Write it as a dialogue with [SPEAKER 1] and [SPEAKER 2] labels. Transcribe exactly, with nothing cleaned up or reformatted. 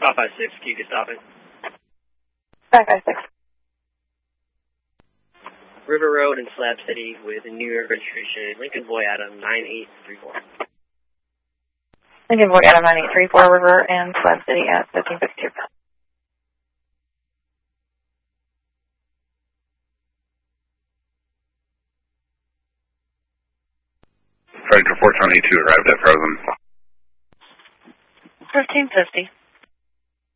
[SPEAKER 1] five five six, Q, get stopping.
[SPEAKER 2] five five six.
[SPEAKER 1] River Road in Slab City with New York registration, Lincoln Boy Adam nine eight three four.
[SPEAKER 2] Lincoln Boy Adam nine eight three four, River and Slab City at fifteen fifty-two.
[SPEAKER 3] Factor four twenty-two arrived at Frozen.
[SPEAKER 2] fifteen fifty.